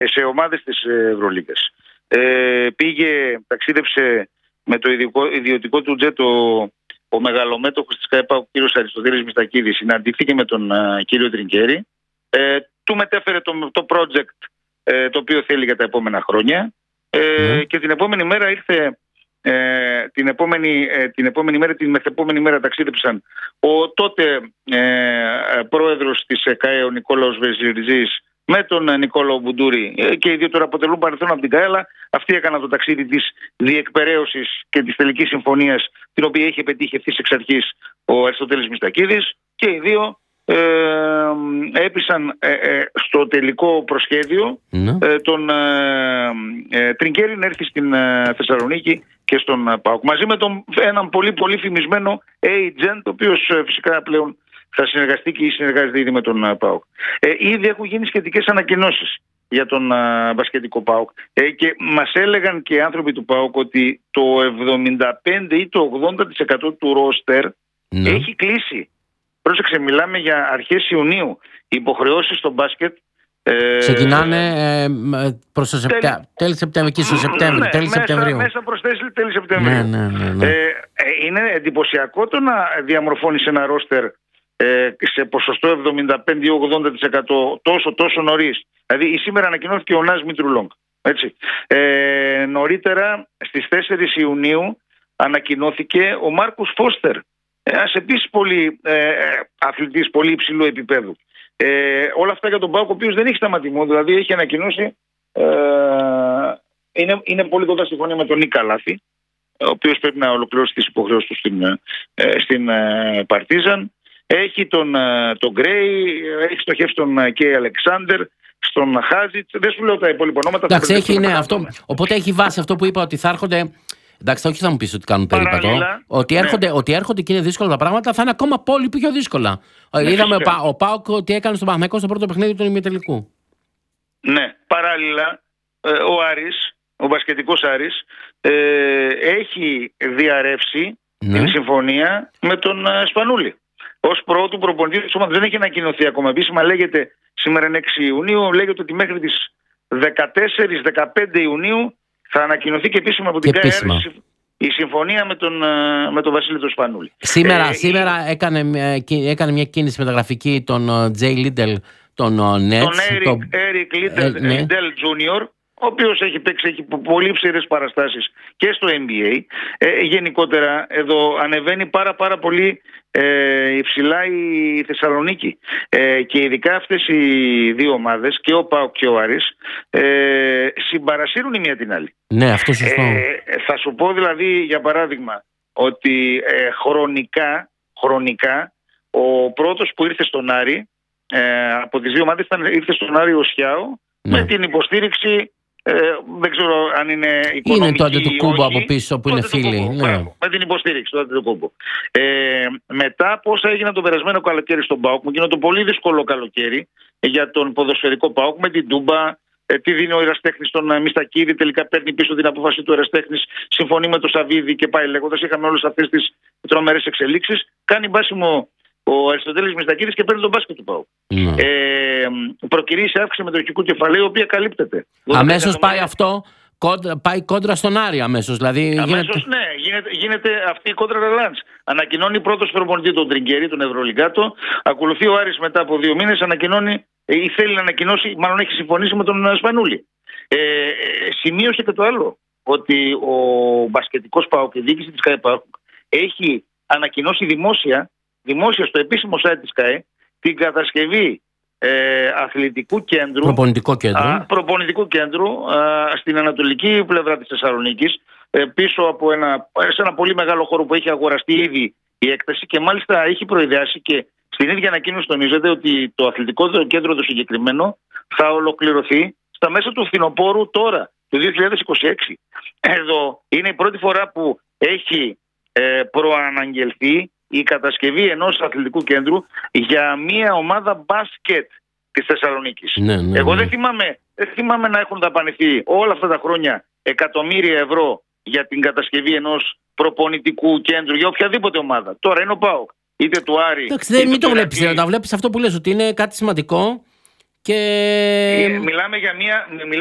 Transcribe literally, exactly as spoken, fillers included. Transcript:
σε ομάδες της Ευρωλίγκας. Ε, πήγε, ταξίδεψε με το ιδιωτικό, ιδιωτικό του τζετ ο, ο μεγαλομέτωχος της ΚΑΕΠΑ, ο κύριος Αριστοτέλης Μιστακίδης, συναντήθηκε με τον uh, κύριο Τριγκέρι, ε, του μετέφερε το, το project ε, το οποίο θέλει για τα επόμενα χρόνια ε, mm. και την επόμενη μέρα ήρθε, ε, την, επόμενη, ε, την επόμενη μέρα, την μεθεπόμενη μέρα ταξίδεψαν ο τότε ε, πρόεδρος της ΕΚΑΕ, ο Νικόλαος Βεζιρτζής, με τον Νικόλαο Μπουντούρη, και οι δύο τώρα αποτελούν παρελθόν από την ΚΑΕΛΑ. Αυτοί έκαναν το ταξίδι της διεκπεραίωσης και της τελικής συμφωνίας, την οποία είχε πετύχει ευθύς εξ αρχής ο Αριστοτέλης Μιστακίδης, και οι δύο ε, έπεισαν ε, ε, στο τελικό προσχέδιο mm. ε, τον ε, ε, Τριγκέρι να έρθει στην ε, Θεσσαλονίκη και στον ε, ΠΑΟΚ, μαζί με τον, έναν πολύ πολύ φημισμένο agent, ο οποίος ε, φυσικά πλέον θα συνεργαστεί και ή συνεργάζεται ήδη με τον uh, ΠΑΟΚ. Ε, ήδη έχουν γίνει σχετικές ανακοινώσεις για τον uh, μπασκετικό ΠΑΟΚ. Ε, και μας έλεγαν και οι άνθρωποι του ΠΑΟΚ ότι το εβδομήντα πέντε ή το ογδόντα τοις εκατό του ρόστερ ναι. έχει κλείσει. Πρόσεξε, μιλάμε για αρχές Ιουνίου. Οι υποχρεώσεις στο μπάσκετ ε, ξεκινάνε ε, προς το Σεπτέμβριο. Τέλη Σεπτέμβρη και στο Σεπτέμβριο. Ναι, τέλη μέσα, Σεπτεμβρίου. Μέσα προς τέλη Σεπτεμβρίου. Ναι, ναι, ναι, ναι. Ε, είναι εντυπωσιακό το να διαμορφώνεις ένα ρόστερ σε ποσοστό εβδομήντα πέντε ή ογδόντα τοις εκατό τόσο τόσο νωρίς. Δηλαδή σήμερα ανακοινώθηκε ο Νας Μητρουλόγκ. Έτσι. Ε, νωρίτερα στις τέσσερις Ιουνίου ανακοινώθηκε ο Μάρκους Φώστερ, ένας επίσης πολύ ε, αθλητής πολύ υψηλού επίπεδου. Ε, όλα αυτά για τον ΠΑΟΚ, ο οποίος δεν έχει σταματημό, δηλαδή έχει ανακοινώσει ε, είναι, είναι πολύ κοντά στη συμφωνία με τον Νίκα Λάθη, ο οποίος πρέπει να ολοκληρώσει τις υποχρεώσεις του στην, ε, στην ε, Παρτίζαν. Έχει τον, τον Γκρέι, έχει στοχεύσει τον Κέι Αλεξάνδερ, στον Χάζιτς. Δεν σου λέω τα υπόλοιπα ονόματα. Εντάξει, έχει, ναι, αυτό, οπότε έχει βάσει αυτό που είπα, ότι θα έρχονται. Εντάξει, όχι θα μου πεις ότι κάνουν περίπατο. Ότι έρχονται, ναι. ότι έρχονται και είναι δύσκολα τα πράγματα, θα είναι ακόμα πολύ πιο δύσκολα. Ναι, είδαμε ο, ο ΠΑΟΚ ότι έκανε στον Παναθηναϊκό στο πρώτο παιχνίδι του ημιτελικού. Ναι, παράλληλα ο Άρης, ο μπασκετικός Άρης, ε, έχει διαρρεύσει ναι. την συμφωνία με τον Σπανούλη ως πρώτου προπονητή της ομάδας. Δεν έχει ανακοινωθεί ακόμα επίσημα. Λέγεται σήμερα είναι έξι Ιουνίου, λέγεται ότι μέχρι τις δεκατέσσερις δεκαπέντε Ιουνίου θα ανακοινωθεί και επίσημα από την ΚΑΕ η συμφωνία με τον, με τον Βασίλη τον Σπανούλη. Σήμερα, ε, σήμερα η... έκανε, έκανε μια κίνηση μεταγραφική τον Τζέι Λίντελ, τον Νέτς. Τον Eric, τον... Eric Liddell, ε, ναι. Junior, ο οποίος έχει παίξει, έχει πολύ ψηλές παραστάσεις και στο N B A. Ε, γενικότερα εδώ ανεβαίνει πάρα πάρα πολύ ε, υψηλά η Θεσσαλονίκη. Ε, και ειδικά αυτές οι δύο ομάδες, και ο ΠΑΟΚ και ο Άρης, ε, συμπαρασύρουν η μία την άλλη. Ναι, αυτό σωστό. Ε, θα σου πω δηλαδή για παράδειγμα ότι ε, χρονικά, χρονικά ο πρώτος που ήρθε στον Άρη ε, από τις δύο ομάδες ήταν, ήρθε στον Άρη ο Σιάο, ναι. με την υποστήριξη. Ε, δεν ξέρω αν είναι οικονομική. Είναι το Αντετοκούμπο από πίσω που είναι φίλοι. Ναι. Με την υποστήριξη του Αντετοκούμπο. Ε, μετά από όσα έγιναν το περασμένο καλοκαίρι στον ΠΑΟΚ, μου γίνεται το πολύ δύσκολο καλοκαίρι για τον ποδοσφαιρικό ΠΑΟΚ με την Τούμπα. Ε, τι δίνει ο Εραστέχνης στον Μιστακίδη, τελικά παίρνει πίσω την απόφαση του Εραστέχνης, συμφωνεί με τον Σαββίδη και πάει λέγοντας. Είχαμε όλες αυτές τις τρομερές εξελίξεις. Κάνει μπάσιμο ο Αριστοτέλης Μιστακίδης και παίρνει τον μπάσκετ του ΠΑΟΚ. Mm. Ε, προκυρήσει αύξηση μετοχικού κεφαλαίου, η οποία καλύπτεται. Αμέσως πάει αυτό, κόντρα, πάει κόντρα στον Άρη αμέσως. Δηλαδή αμέσως, γίνεται... ναι, γίνεται, γίνεται αυτή η κόντρα ρελάντς. Ανακοινώνει πρώτος προπονητή τον Τριγκέρι, τον Ευρωλιγκάτο. Ακολουθεί ο Άρης μετά από δύο μήνες, ανακοινώνει ή θέλει να ανακοινώσει, μάλλον έχει συμφωνήσει με τον Σπανούλη. Ε, σημείωσε και το άλλο, ότι ο μπασκετικός ΠΑΟΚ, η διοίκηση της ΚΑΕ ΠΑΟΚ, έχει ανακοινώσει δημόσια, δημόσια στο επίσημο site της ΚΑΕ, την κατασκευή ε, αθλητικού κέντρου, προπονητικού κέντρου, α, προπονητικού κέντρου α, στην ανατολική πλευρά της Θεσσαλονίκης, ε, πίσω από ένα, σε ένα πολύ μεγάλο χώρο που έχει αγοραστεί ήδη η έκταση, και μάλιστα έχει προειδεάσει και στην ίδια ανακοίνωση τονίζεται ότι το αθλητικό κέντρο το συγκεκριμένο θα ολοκληρωθεί στα μέσα του φθινοπόρου τώρα, το δύο χιλιάδες είκοσι έξι. Εδώ είναι η πρώτη φορά που έχει ε, προαναγγελθεί η κατασκευή ενός αθλητικού κέντρου για μια ομάδα μπάσκετ της Θεσσαλονίκης. Ναι, ναι, ναι. Εγώ δεν θυμάμαι, δεν θυμάμαι να έχουν δαπανηθεί όλα αυτά τα χρόνια εκατομμύρια ευρώ για την κατασκευή ενός προπονητικού κέντρου για οποιαδήποτε ομάδα. Τώρα είναι ο ΠΑΟΚ, είτε του Άρη. Εντάξει, δεν μην το βλέπεις, να τα βλέπεις αυτό που λες, ότι είναι κάτι σημαντικό Και... Μιλάμε για μια.